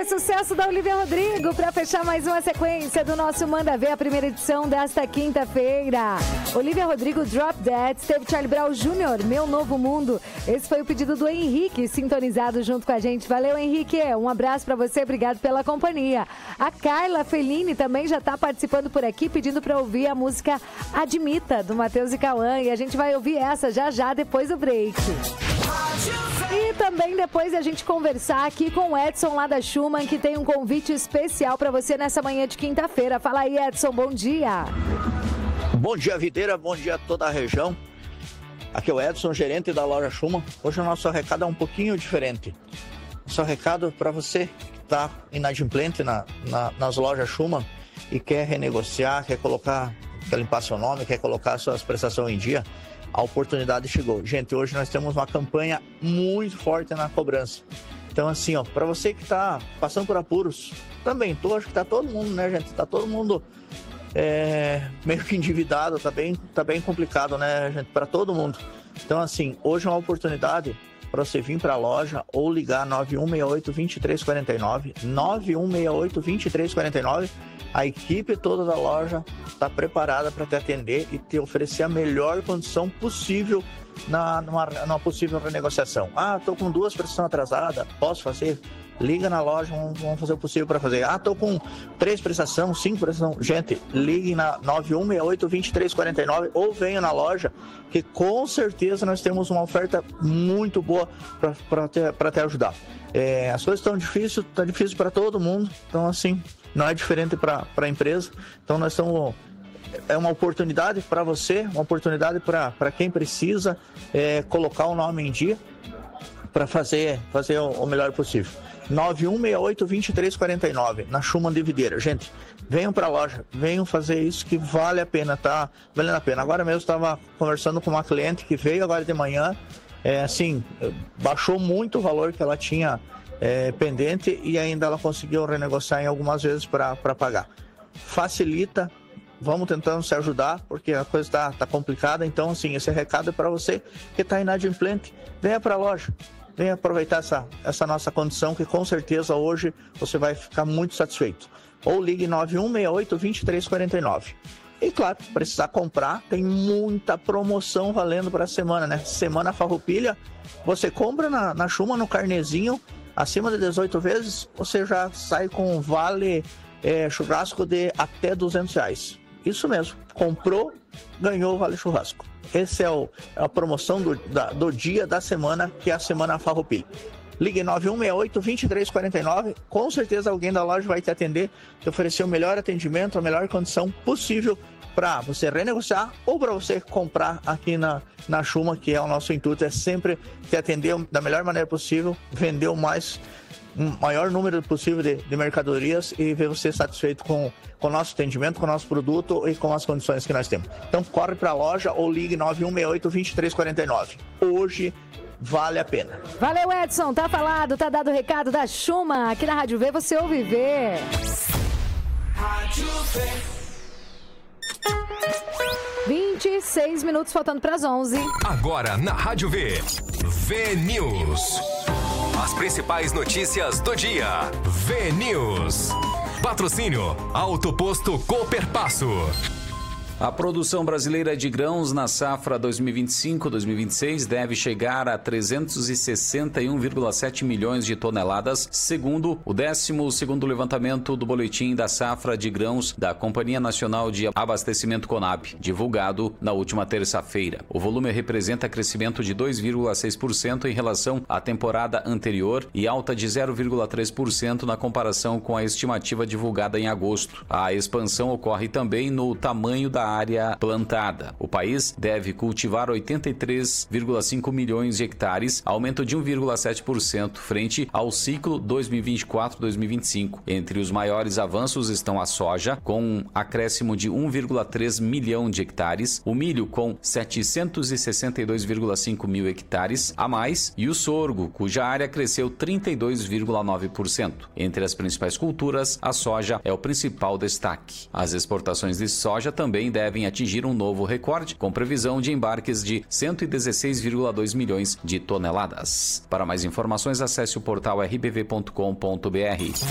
mais sucesso da Olivia Rodrigo para fechar mais uma sequência do nosso Manda Ver, a primeira edição desta quinta-feira. Olivia Rodrigo, Drop Dead, teve Charlie Brown Jr., Meu Novo Mundo. Esse foi o pedido do Henrique, sintonizado junto com a gente. Valeu, Henrique. Um abraço para você, obrigado pela companhia. A Carla Fellini também já está participando por aqui, pedindo para ouvir a música Admita, do Matheus e Cauã. E a gente vai ouvir essa já depois do break. E também depois a gente conversar aqui com o Edson lá da Schumann, que tem um convite especial para você nessa manhã de quinta-feira. Fala aí, Edson, bom dia. Bom dia, Videira, bom dia a toda a região. Aqui é o Edson, gerente da loja Schumann. Hoje o nosso recado é um pouquinho diferente. Nosso recado para você que está inadimplente nas lojas Schumann e quer renegociar, quer limpar seu nome, quer colocar suas prestações em dia. A oportunidade chegou. Gente, hoje nós temos uma campanha muito forte na cobrança. Então, assim, ó, para você que está passando por apuros, também acho que está todo mundo, né, gente? Está todo mundo meio que endividado, tá bem complicado, né, gente? Para todo mundo. Então, assim, hoje é uma oportunidade para você vir para a loja ou ligar 9168-2349, 9168-2349. A equipe toda da loja está preparada para te atender e te oferecer a melhor condição possível numa possível renegociação. Estou com 2 prestações atrasadas, posso fazer? Liga na loja, vamos fazer o possível para fazer. Estou com 3 prestações, 5 prestações. Gente, ligue na 9168-2349 ou venha na loja, que com certeza nós temos uma oferta muito boa para te ajudar. As coisas estão difíceis, tá difícil para todo mundo, então assim, não é diferente para a empresa. Então nós estamos... É uma oportunidade para você, uma oportunidade para quem precisa colocar o nome em dia para fazer o melhor possível. 9168-2349, na Schumann de Videira. Gente, venham para a loja, venham fazer isso que vale a pena, tá? Valendo a pena. Agora mesmo estava conversando com uma cliente que veio agora de manhã, baixou muito o valor que ela tinha pendente e ainda ela conseguiu renegociar em algumas vezes para pagar. Facilita. Vamos tentando se ajudar, porque a coisa está complicada. Então, assim, esse recado é para você que está inadimplente. Venha para a loja, venha aproveitar essa nossa condição, que com certeza hoje você vai ficar muito satisfeito. Ou ligue 9168-2349. E claro, precisar comprar, tem muita promoção valendo para a semana, né? Semana Farroupilha, você compra na Schumann no carnezinho, acima de 18 vezes, você já sai com um vale churrasco de até R$200. Isso mesmo, comprou, ganhou o Vale Churrasco. Essa é a promoção do dia da semana, que é a Semana Farroupilha. Ligue 9168-2349, com certeza alguém da loja vai te atender, te oferecer o melhor atendimento, a melhor condição possível para você renegociar ou para você comprar aqui na Schumann, que é o nosso intuito, é sempre te atender da melhor maneira possível, vender o maior número possível de mercadorias e ver você satisfeito com o nosso atendimento, com o nosso produto e com as condições que nós temos. Então corre para a loja ou ligue 9168-2349. Hoje vale a pena. Valeu, Edson. Tá falado, tá dado o recado da Schumann. Aqui na Rádio V você ouve e vê. Rádio V. 26 minutos faltando para as 11. Agora na Rádio V. V News. As principais notícias do dia. V News. Patrocínio Auto Posto Cooperpasso. A produção brasileira de grãos na safra 2025-2026 deve chegar a 361,7 milhões de toneladas, segundo o 12º levantamento do boletim da safra de grãos da Companhia Nacional de Abastecimento Conab, divulgado na última terça-feira. O volume representa crescimento de 2,6% em relação à temporada anterior e alta de 0,3% na comparação com a estimativa divulgada em agosto. A expansão ocorre também no tamanho da área plantada. O país deve cultivar 83,5 milhões de hectares, aumento de 1,7% frente ao ciclo 2024-2025. Entre os maiores avanços estão a soja, com um acréscimo de 1,3 milhão de hectares, o milho com 762,5 mil hectares a mais e o sorgo, cuja área cresceu 32,9%. Entre as principais culturas, a soja é o principal destaque. As exportações de soja também devem atingir um novo recorde, com previsão de embarques de 116,2 milhões de toneladas. Para mais informações, acesse o portal rbv.com.br.